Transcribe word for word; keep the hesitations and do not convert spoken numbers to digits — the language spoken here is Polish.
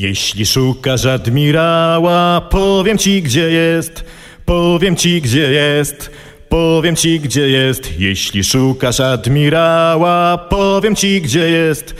Jeśli szukasz admirała, powiem ci, gdzie jest. Powiem ci, gdzie jest. Powiem ci, gdzie jest. Jeśli szukasz admirała, powiem ci, gdzie jest.